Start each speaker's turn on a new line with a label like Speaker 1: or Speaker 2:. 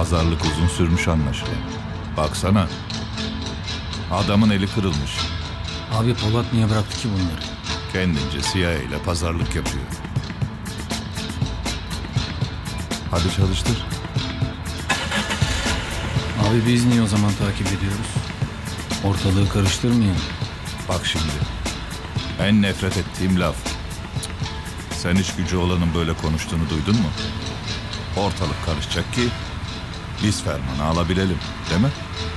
Speaker 1: Pazarlık uzun sürmüş anlaşılan. Baksana. Adamın eli kırılmış.
Speaker 2: Abi Polat niye bıraktı ki bunları?
Speaker 1: Kendince CIA ile pazarlık yapıyor. Hadi çalıştır.
Speaker 2: Abi biz niye o zaman takip ediyoruz? Ortalığı karıştırmayalım.
Speaker 1: Bak şimdi. En nefret ettiğim laf. Sen iş gücü olanın böyle konuştuğunu duydun mu? Ortalık karışacak ki biz fermanı alabilelim, değil mi?